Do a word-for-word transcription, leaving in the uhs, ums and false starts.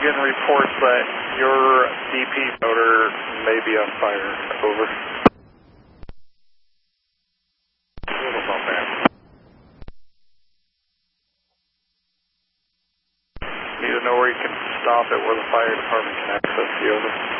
getting reports that your D P motor may be on fire. Over. What about that? Need to know where you can stop it, where the fire department can access you. Over.